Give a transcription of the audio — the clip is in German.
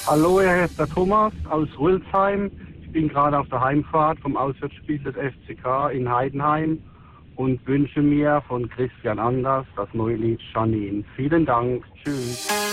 Hallo, hier ist der Thomas aus Rülsheim. Ich bin gerade auf der Heimfahrt vom Auswärtsspiel des FCK in Heidenheim und wünsche mir von Christian Anders das neue Lied Janine. Vielen Dank. Tschüss.